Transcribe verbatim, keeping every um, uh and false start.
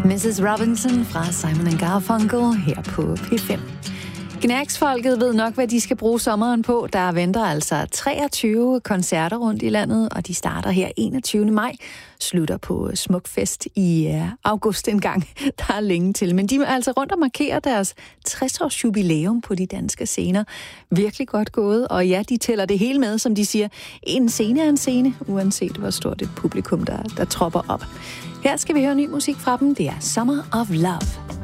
missus Robinson fra Simon and Garfunkel her på P fem. Knærksfolket ved nok, hvad de skal bruge sommeren på. Der venter altså treogtyve koncerter rundt i landet, og de starter her enogtyvende maj. Slutter på Smukfest i august en gang. Der er længe til. Men de er altså rundt og markerer deres tres-års jubilæum på de danske scener. Virkelig godt gået. Og ja, de tæller det hele med, som de siger. En scene er en scene, uanset hvor stort et publikum, der, der tropper op. Her skal vi høre ny musik fra dem. Det er Summer of Love.